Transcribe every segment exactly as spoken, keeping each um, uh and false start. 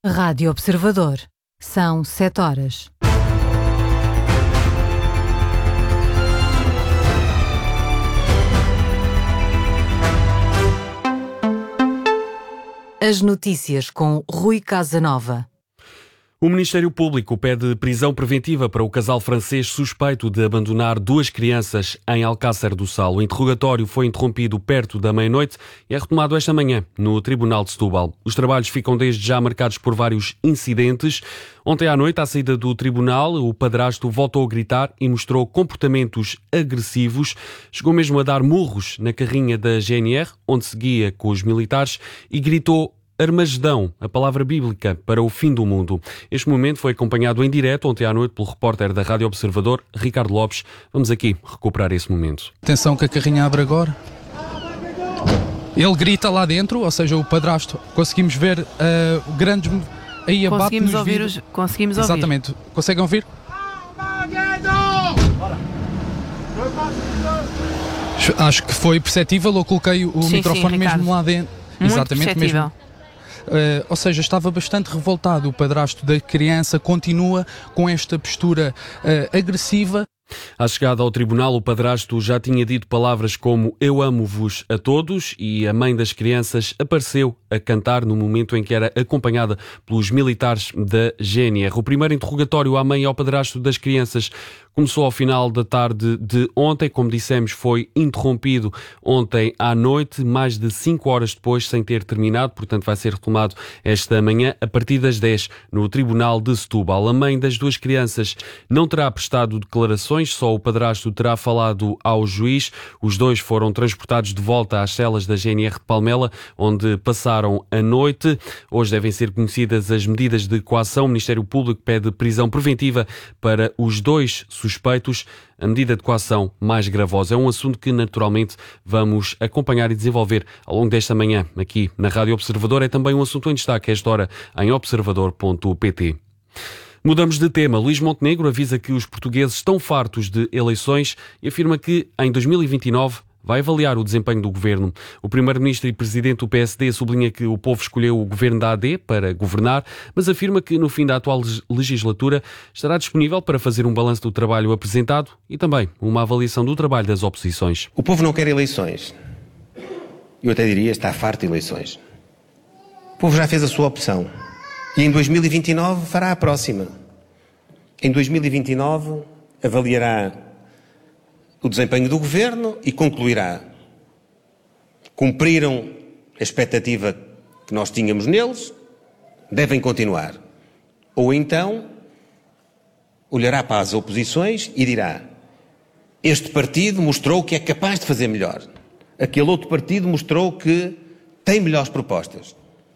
Rádio Observador. São sete horas. As notícias com Rui Casanova. O Ministério Público pede prisão preventiva para o casal francês suspeito de abandonar duas crianças em Alcácer do Sal. O interrogatório foi interrompido perto da meia-noite e é retomado esta manhã no Tribunal de Setúbal. Os trabalhos ficam desde já marcados por vários incidentes. Ontem à noite, à saída do tribunal, o padrasto voltou a gritar e mostrou comportamentos agressivos. Chegou mesmo a dar murros na carrinha da G N R, onde seguia com os militares, e gritou Armagedão, a palavra bíblica para o fim do mundo. Este momento foi acompanhado em direto ontem à noite pelo repórter da Rádio Observador, Ricardo Lopes. Vamos aqui recuperar esse momento. Atenção que a carrinha abre agora. Ele grita lá dentro, ou seja, o padrasto. Conseguimos ver uh, grandes... Aí abate conseguimos nos ouvir vidros. os, Conseguimos ouvir. Exatamente. Conseguem ouvir? Acho que foi perceptível. Eu coloquei o sim, microfone sim, mesmo lá dentro. Muito Exatamente perceptível. mesmo. Uh, ou seja, estava bastante revoltado. O padrasto da criança continua com esta postura uh, agressiva. À chegada ao tribunal, o padrasto já tinha dito palavras como eu amo-vos a todos, e a mãe das crianças apareceu a cantar no momento em que era acompanhada pelos militares da G N R. O primeiro interrogatório à mãe e ao padrasto das crianças começou ao final da tarde de ontem. Como dissemos, foi interrompido ontem à noite, mais de cinco horas depois, sem ter terminado. Portanto, vai ser retomado esta manhã, a partir das dez, no Tribunal de Setúbal. A mãe das duas crianças não terá prestado declarações, só o padrasto terá falado ao juiz. Os dois foram transportados de volta às celas da G N R de Palmela, onde passaram a noite. Hoje devem ser conhecidas as medidas de coação. O Ministério Público pede prisão preventiva para os dois suspeitos. A medida de coação mais gravosa é um assunto que naturalmente vamos acompanhar e desenvolver ao longo desta manhã aqui na Rádio Observador. É também um assunto em destaque a esta hora em observador ponto pt. Mudamos de tema. Luís Montenegro avisa que os portugueses estão fartos de eleições e afirma que em dois mil e vinte e nove vai avaliar o desempenho do governo. O primeiro-ministro e presidente do P S D sublinha que o povo escolheu o governo da A D para governar, mas afirma que no fim da atual legislatura estará disponível para fazer um balanço do trabalho apresentado e também uma avaliação do trabalho das oposições. O povo não quer eleições. Eu até diria está farto de eleições. O povo já fez a sua opção. E em dois mil e vinte e nove fará a próxima. Em dois mil e vinte e nove avaliará o desempenho do governo e concluirá. Cumpriram a expectativa que nós tínhamos neles, devem continuar. Ou então olhará para as oposições e dirá: este partido mostrou que é capaz de fazer melhor. Aquele outro partido mostrou que tem melhores propostas.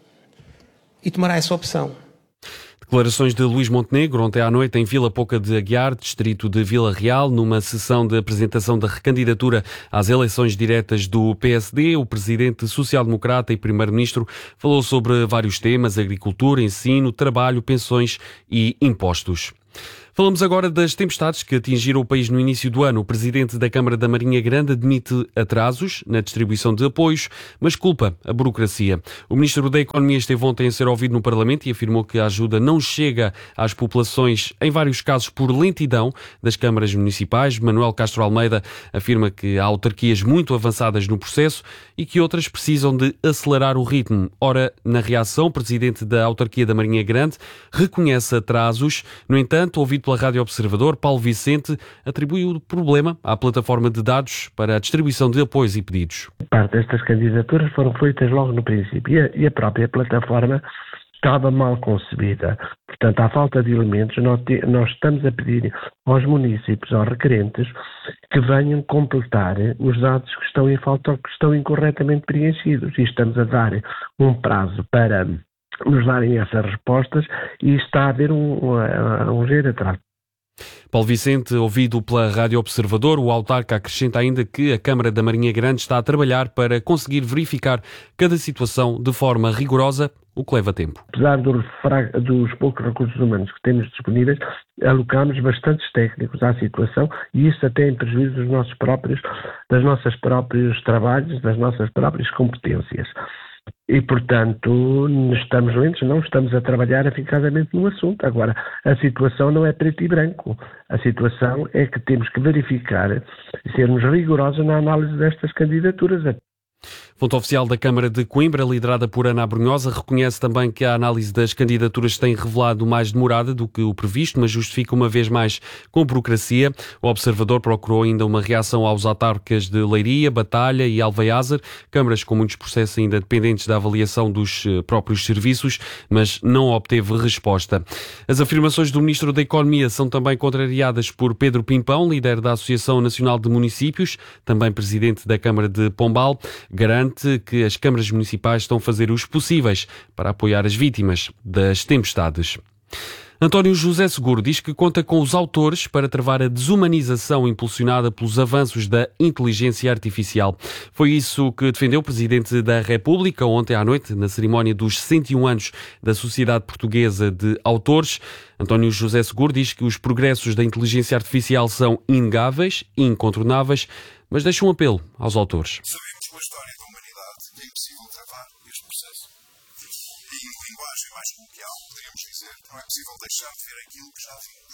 E tomará essa opção. Declarações de Luís Montenegro ontem à noite em Vila Pouca de Aguiar, distrito de Vila Real, numa sessão de apresentação da recandidatura às eleições diretas do P S D. O presidente social-democrata e primeiro-ministro falou sobre vários temas: agricultura, ensino, trabalho, pensões e impostos. Falamos agora das tempestades que atingiram o país no início do ano. O presidente da Câmara da Marinha Grande admite atrasos na distribuição de apoios, mas culpa a burocracia. O ministro da Economia esteve ontem a ser ouvido no Parlamento e afirmou que a ajuda não chega às populações, em vários casos por lentidão das câmaras municipais. Manuel Castro Almeida afirma que há autarquias muito avançadas no processo e que outras precisam de acelerar o ritmo. Ora, na reação, o presidente da autarquia da Marinha Grande reconhece atrasos. No entanto, ouvido pela Rádio Observador, Paulo Vicente atribui o problema à plataforma de dados para a distribuição de apoios e pedidos. Parte destas candidaturas foram feitas logo no princípio e a, e a própria plataforma estava mal concebida. Portanto, à falta de elementos, nós, te, nós estamos a pedir aos municípios, aos requerentes, que venham completar os dados que estão em falta ou que estão incorretamente preenchidos. E estamos a dar um prazo para nos darem essas respostas e está a haver um, um, um ligeiro atraso. Paulo Vicente, ouvido pela Rádio Observador, o autarca acrescenta ainda que a Câmara da Marinha Grande está a trabalhar para conseguir verificar cada situação de forma rigorosa, o que leva tempo. Apesar dos, dos poucos recursos humanos que temos disponíveis, alocamos bastantes técnicos à situação e isso até em prejuízo dos nossos próprios, das nossas próprios trabalhos, das nossas próprias competências. E, portanto, estamos lentos, não estamos a trabalhar eficazmente no assunto. Agora, a situação não é preto e branco. A situação é que temos que verificar e sermos rigorosos na análise destas candidaturas. Fonte oficial da Câmara de Coimbra, liderada por Ana Abrunhosa, reconhece também que a análise das candidaturas tem revelado mais demorada do que o previsto, mas justifica uma vez mais com burocracia. O Observador procurou ainda uma reação aos autarcas de Leiria, Batalha e Alveiazer, câmaras com muitos processos ainda dependentes da avaliação dos próprios serviços, mas não obteve resposta. As afirmações do Ministro da Economia são também contrariadas por Pedro Pimpão, líder da Associação Nacional de Municípios, também presidente da Câmara de Pombal, garante que as câmaras municipais estão a fazer os possíveis para apoiar as vítimas das tempestades. António José Seguro diz que conta com os autores para travar a desumanização impulsionada pelos avanços da inteligência artificial. Foi isso que defendeu o Presidente da República ontem à noite, na cerimónia dos sessenta e um anos da Sociedade Portuguesa de Autores. António José Seguro diz que os progressos da inteligência artificial são inegáveis e incontornáveis, mas deixa um apelo aos autores. Sabemos pela história da humanidade que é impossível travar este processo. E em linguagem mais coloquial, poderíamos dizer que não é possível deixar de ver aquilo que já vimos.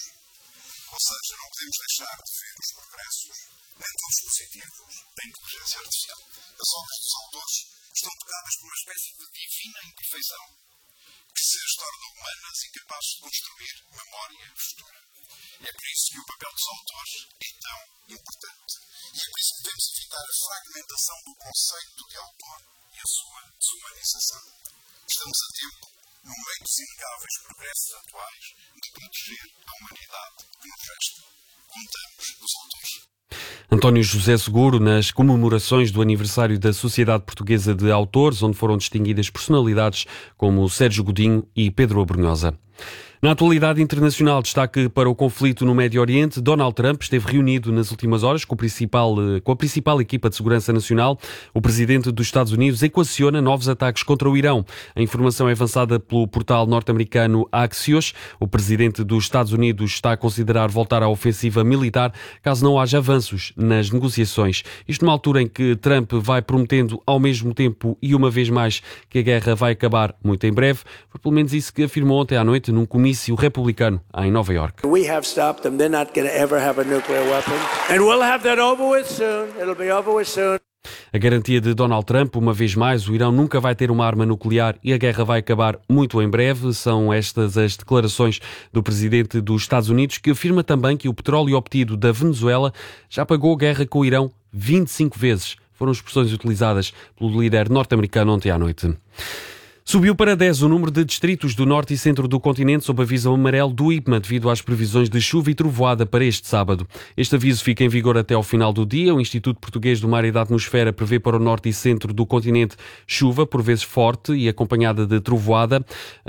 Ou seja, não podemos deixar de ver os progressos, nem todos positivos, da inteligência artificial. As obras dos autores estão tocadas por uma espécie de divina imperfeição que se as torna humanas e capazes de construir memória futura. E é por isso que o papel dos autores é tão importante. E é por isso que devemos evitar a fragmentação do conceito de autor e a sua desumanização. Estamos a tempo, no meio dos inegáveis progressos atuais, de proteger a humanidade que nos resta. Contamos dos autores. António José Seguro, nas comemorações do aniversário da Sociedade Portuguesa de Autores, onde foram distinguidas personalidades como Sérgio Godinho e Pedro Abrunhosa. Na atualidade internacional, destaque para o conflito no Médio Oriente. Donald Trump esteve reunido nas últimas horas com, o principal, com a principal equipa de segurança nacional. O presidente dos Estados Unidos equaciona novos ataques contra o Irão. A informação é avançada pelo portal norte-americano Axios. O presidente dos Estados Unidos está a considerar voltar à ofensiva militar caso não haja avanços nas negociações. Isto numa altura em que Trump vai prometendo ao mesmo tempo e uma vez mais que a guerra vai acabar muito em breve. Foi pelo menos isso que afirmou ontem à noite num comício republicano em Nova Iorque. We have stopped them. They're not going to ever have a nuclear weapon. And we'll have that over with soon. It'll be over with soon. A garantia de Donald Trump, uma vez mais, o Irão nunca vai ter uma arma nuclear e a guerra vai acabar muito em breve. São estas as declarações do presidente dos Estados Unidos, que afirma também que o petróleo obtido da Venezuela já pagou guerra com o Irão vinte e cinco vezes. Foram expressões utilizadas pelo líder norte-americano ontem à noite. Subiu para dez o número de distritos do norte e centro do continente sob aviso amarelo do I P M A devido às previsões de chuva e trovoada para este sábado. Este aviso fica em vigor até ao final do dia. O Instituto Português do Mar e da Atmosfera prevê para o norte e centro do continente chuva, por vezes forte e acompanhada de trovoada.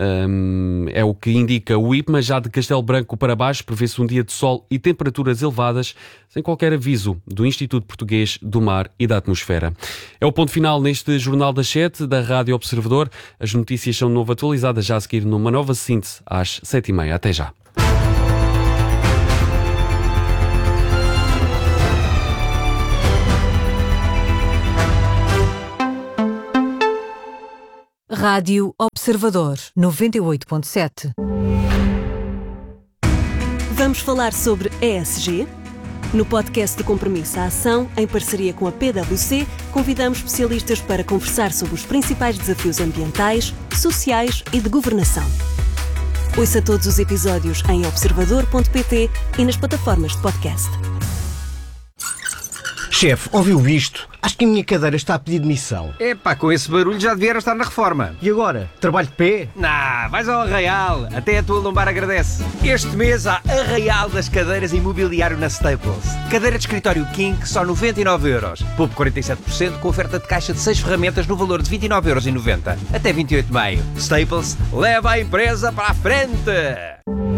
Hum, é o que indica o I P M A. Já de Castelo Branco para baixo prevê-se um dia de sol e temperaturas elevadas, sem qualquer aviso do Instituto Português do Mar e da Atmosfera. É o ponto final neste Jornal das Sete da Rádio Observador. As notícias são de novo atualizadas já a seguir numa nova síntese às sete e meia. Até já. Rádio Observador noventa e oito ponto sete. Vamos falar sobre E S G? No podcast de Compromisso à Ação, em parceria com a P W C, convidamos especialistas para conversar sobre os principais desafios ambientais, sociais e de governação. Ouça todos os episódios em observador ponto pt e nas plataformas de podcast. Chefe, ouviu isto? Acho que a minha cadeira está a pedir demissão. Epá, com esse barulho já devia estar na reforma. E agora? Trabalho de pé? Nah, vais ao Arraial. Até a tua lombar agradece. Este mês há Arraial das cadeiras e mobiliário na Staples. Cadeira de escritório King, só noventa e nove euros. Poupe quarenta e sete por cento com oferta de caixa de seis ferramentas no valor de vinte e nove euros e noventa. Até vinte e oito de maio. Staples, leva a empresa para a frente!